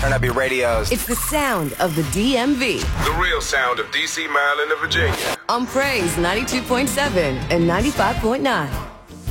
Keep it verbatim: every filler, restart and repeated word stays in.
Turn up your radios. It's the sound of the D M V. The real sound of D C, Maryland, and Virginia. On Praise ninety-two point seven and ninety-five point nine.